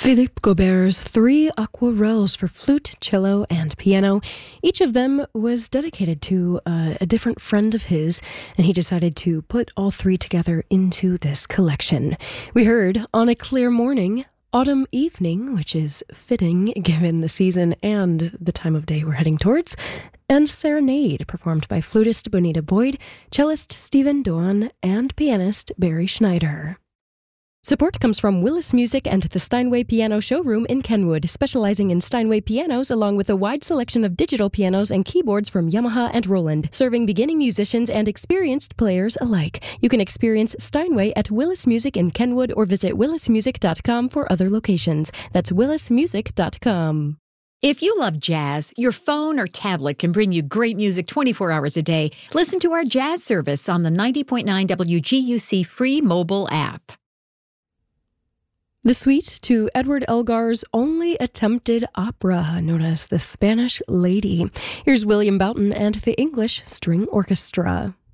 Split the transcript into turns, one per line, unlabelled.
Philippe Gaubert's 3 aquarelles for flute, cello, and piano. Each of them was dedicated to a different friend of his, and he decided to put all 3 together into this collection. We heard On a Clear Morning, Autumn Evening, which is fitting given the season and the time of day we're heading towards, and Serenade, performed by flutist Bonita Boyd, cellist Stephen Doan, and pianist Barry Schneider. Support comes from Willis Music and the Steinway Piano Showroom in Kenwood, specializing in Steinway pianos along with a wide selection of digital pianos and keyboards from Yamaha and Roland, serving beginning musicians and experienced players alike. You can experience Steinway at Willis Music in Kenwood or visit willismusic.com for other locations. That's willismusic.com.
If you love jazz, your phone or tablet can bring you great music 24 hours a day. Listen to our jazz service on the 90.9 WGUC free mobile app.
The suite to Edward Elgar's only attempted opera, known as The Spanish Lady. Here's William Boughton and the English String Orchestra.